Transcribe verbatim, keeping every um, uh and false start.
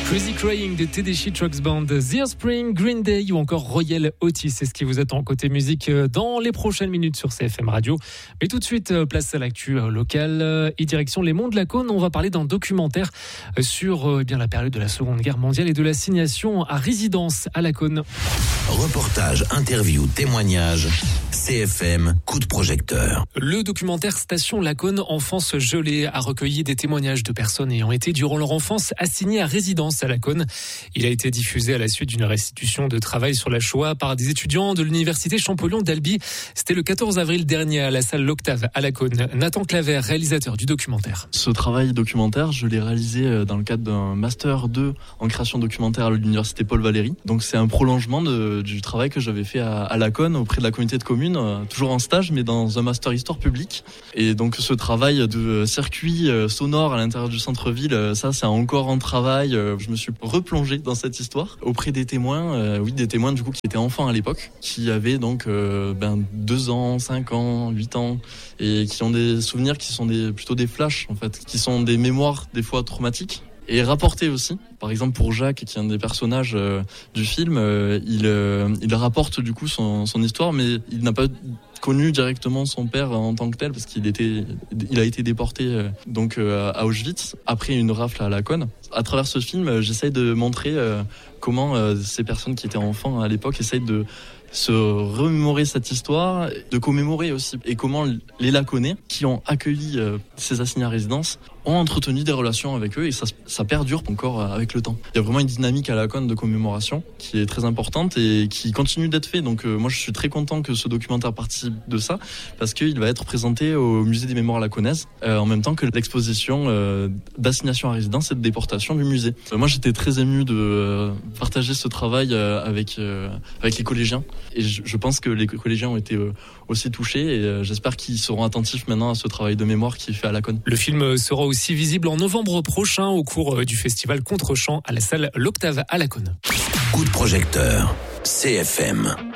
Crazy Crying de Tedeschi Trucks Band, The Offspring, Green Day ou encore Royal Otis. C'est ce qui vous attend côté musique dans les prochaines minutes sur C F M Radio. Mais tout de suite, place à l'actu locale et direction les Monts de la Cône. On va parler d'un documentaire sur eh bien, la période de la Seconde Guerre mondiale et de l'assignation à résidence à la Cône. Reportage, interview, témoignage, C F M, coup de projecteur. Le documentaire Station Laconne, enfance gelée, a recueilli des témoignages de personnes ayant été durant leur enfance assignées à résidence à la Cône. Il a été diffusé à la suite d'une restitution de travail sur la Shoah par des étudiants de l'université Champollion d'Albi. C'était le quatorze avril dernier à la salle L'Octave à la Cône. Nathan Claver, réalisateur du documentaire. Ce travail documentaire, je l'ai réalisé dans le cadre d'un master deux en création documentaire à l'université Paul Valéry. Donc c'est un prolongement de, du travail que j'avais fait à, à la Cône auprès de la communauté de communes, toujours en stage mais dans un master histoire publique. Et donc ce travail de circuit sonore à l'intérieur du centre-ville, ça c'est encore en travail. Je me suis replongé dans cette histoire auprès des témoins, euh, oui, des témoins du coup qui étaient enfants à l'époque, qui avaient donc euh, ben deux ans, cinq ans, huit ans, et qui ont des souvenirs qui sont des plutôt des flashs en fait, qui sont des mémoires des fois traumatiques. Et rapporté aussi. Par exemple pour Jacques, qui est un des personnages euh, du film, euh, il euh, il rapporte du coup son son histoire, mais il n'a pas connu directement son père en tant que tel parce qu'il était il a été déporté euh, donc euh, à Auschwitz après une rafle à la Cône. À travers ce film, euh, j'essaye de montrer euh, comment euh, ces personnes qui étaient enfants à l'époque essayent de se remémorer cette histoire, de commémorer aussi, et comment les Laconnais qui ont accueilli euh, ces assignés à résidence ont entretenu des relations avec eux, et ça, ça perdure encore avec le temps. Il y a vraiment une dynamique à la Cône de commémoration qui est très importante et qui continue d'être fait. Donc euh, moi je suis très content que ce documentaire participe de ça, parce qu'il va être présenté au musée des mémoires laconnaises euh, en même temps que l'exposition euh, d'assignation à résidence et de déportation du musée. Euh, moi j'étais très ému de euh, partager ce travail euh, avec euh, avec les collégiens, et je, je pense que les collégiens ont été euh, aussi touchés, et euh, j'espère qu'ils seront attentifs maintenant à ce travail de mémoire qui est fait à la Cône. Le film sera aussi visible en novembre prochain au cours du festival Contre-champ à la salle L'Octave à la Cône. Coup de projecteur, C F M.